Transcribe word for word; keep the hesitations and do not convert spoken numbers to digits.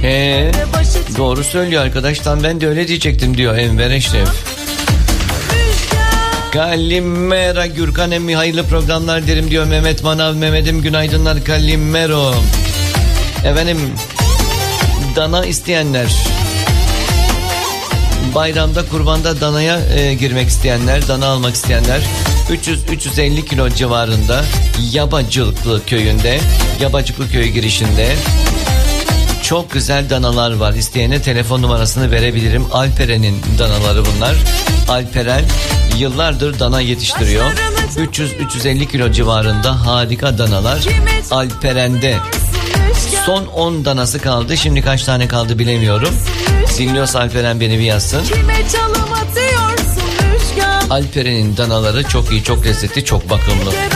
Ee, doğru söylüyor arkadaştan, ben de öyle diyecektim diyor Enver Eşref. Kalimera Gürkan emmi, hayırlı programlar derim diyor Mehmet Manav. Mehmet'im günaydınlar, Kalimero. Efendim, dana isteyenler, bayramda kurbanda danaya e, girmek isteyenler, dana almak isteyenler üç yüz üç yüz elli kilo civarında Yabacıklı köyünde, Yabacıklı köyü girişinde çok güzel danalar var. İsteyene telefon numarasını verebilirim. Alperen'in danaları bunlar. Alperen yıllardır dana yetiştiriyor. üç yüz üç yüz elli kilo civarında harika danalar Alperen'de. Son on danası kaldı. Şimdi kaç tane kaldı bilemiyorum. Dinliyorsa Alperen beni bir yazsın. Alperen'in danaları çok iyi, çok lezzetli, çok bakımlı.